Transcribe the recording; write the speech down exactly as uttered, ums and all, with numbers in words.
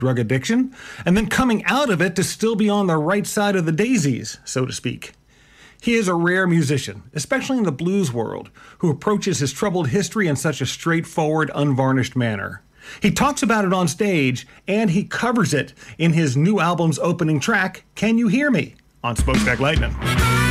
drug addiction, and then coming out of it to still be on the right side of the daisies, so to speak. He is a rare musician, especially in the blues world, who approaches his troubled history in such a straightforward, unvarnished manner. He talks about it on stage, and he covers it in his new album's opening track, Can You Hear Me?, on Smokestack Lightning.